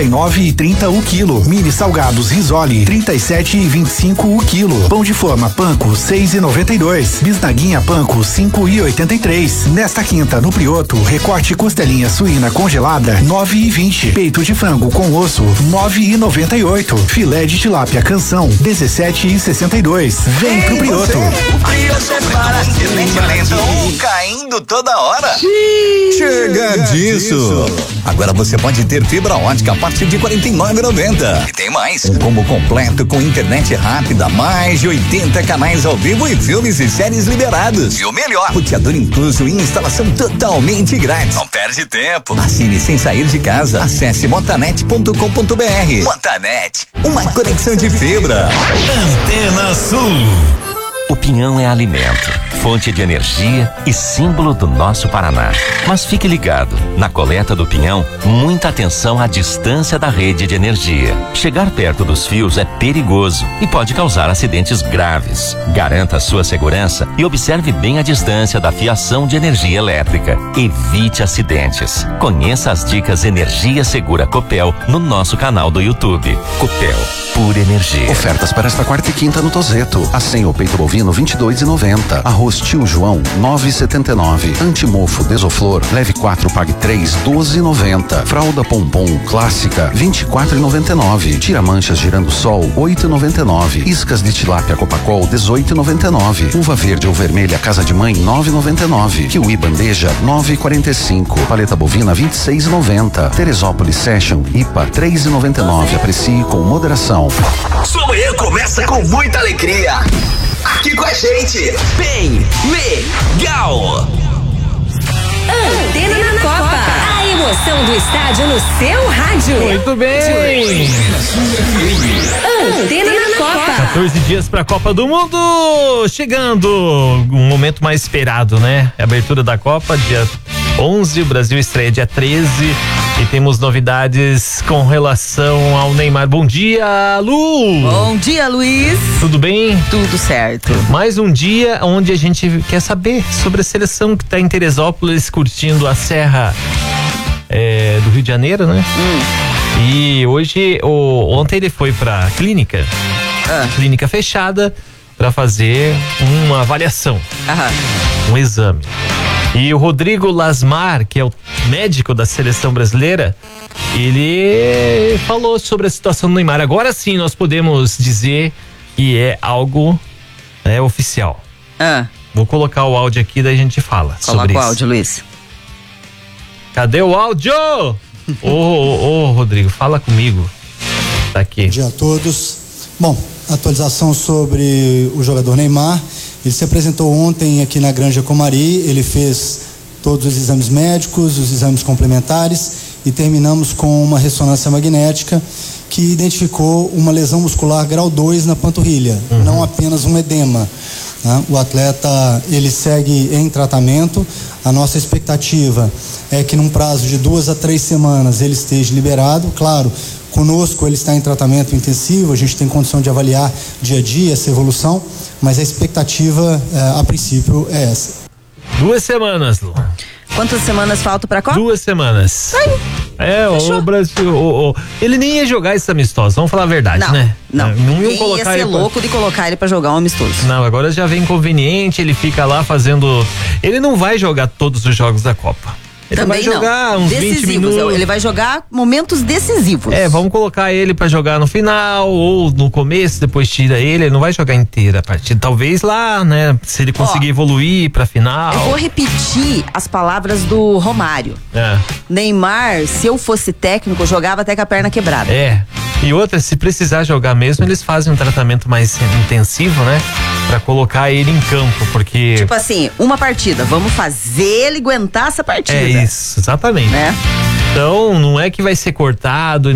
39,30 o quilo. Mini salgados Risole 37,25 o quilo. Pão de forma Panko 6,92. Bisnaguinha Panko 5,83. Nesta quinta no Prioto, recorte costelinha suína congelada 9,20. Peito de frango com osso 9,98. Filé de tilápia Canção 17,62. Vem pro Prioto. Caindo toda hora. Chega disso. Agora você pode ter fibra ótica a partir de R$ 49,90. E tem mais, um combo completo com internet rápida, mais de 80 canais ao vivo e filmes e séries liberados. E o melhor, roteador incluso e instalação totalmente grátis. Não perde tempo. Assine sem sair de casa. Acesse motanet.com.br. Motanet, uma conexão de fibra. Antena Sul. O pinhão é alimento, fonte de energia e símbolo do nosso Paraná. Mas fique ligado, na coleta do pinhão, muita atenção à distância da rede de energia. Chegar perto dos fios é perigoso e pode causar acidentes graves. Garanta a sua segurança e observe bem a distância da fiação de energia elétrica. Evite acidentes. Conheça as dicas Energia Segura Copel no nosso canal do YouTube. Copel, pura energia. Ofertas para esta quarta e quinta no Tozeto. Assim o peito bovino 22,90. Arroz Tio João 9,79. Antimofo Desoflor, leve 4, pague 3, 12,90. Fralda Pompom clássica 24,99. Tira manchas girando sol 8,99. Iscas de tilápia Copacol 18,99. Uva verde ou vermelha Casa de Mãe 9,99. Kiwi bandeja 9,45. Paleta bovina 26,90. Teresópolis Session IPA 3,99. Aprecie com moderação. Sua manhã começa com muita alegria. Aqui com a gente, bem legal. Antena na Copa. A emoção do estádio no seu rádio. Muito bem. Antena na Copa. 14 dias para a Copa do Mundo. Chegando um momento mais esperado, né? A abertura da Copa, dia 11, o Brasil estreia dia 13 e temos novidades com relação ao Neymar. Bom dia, Lu! Bom dia, Luiz! Tudo bem? Tudo certo. Mais um dia onde a gente quer saber sobre a seleção que está em Teresópolis, curtindo a Serra do Rio de Janeiro, né? E hoje, ontem ele foi pra clínica fechada, para fazer uma avaliação, um exame. E o Rodrigo Lasmar, que é o médico da seleção brasileira, ele falou sobre a situação do Neymar. Agora sim nós podemos dizer que é algo oficial. Vou colocar o áudio aqui, daí a gente fala. Coloca o áudio, Luiz. Cadê o áudio? Ô, Rodrigo, fala comigo. Tá aqui. Bom dia a todos. Bom, atualização sobre o jogador Neymar. Ele se apresentou ontem aqui na Granja Comari, ele fez todos os exames médicos, os exames complementares e terminamos com uma ressonância magnética que identificou uma lesão muscular grau 2 na panturrilha, não apenas um edema. Né? O atleta, ele segue em tratamento. A nossa expectativa é que num prazo de 2 a 3 semanas ele esteja liberado. Claro, conosco ele está em tratamento intensivo, a gente tem condição de avaliar dia a dia essa evolução, mas a expectativa a princípio é essa. 2 semanas, Lu. Quantas semanas faltam pra Copa? 2 semanas. O Brasil, ele nem ia jogar esse amistoso, vamos falar a verdade, né? Não iam colocar ia ser louco de colocar ele pra jogar um amistoso. Não, agora já vem inconveniente, ele fica lá fazendo, ele não vai jogar todos os jogos da Copa. Ele também vai jogar uns 20 minutos. Ele vai jogar momentos decisivos. Vamos colocar ele pra jogar no final ou no começo, depois tira ele não vai jogar inteira a partida. Talvez lá, né, se ele conseguir evoluir pra final. Eu vou repetir as palavras do Romário. Neymar, se eu fosse técnico, eu jogava até com a perna quebrada. E outra, se precisar jogar mesmo, eles fazem um tratamento mais intensivo, né? Pra colocar ele em campo, porque... Tipo assim, uma partida, vamos fazer ele aguentar essa partida. É isso, exatamente. Né? Então, não é que vai ser cortado,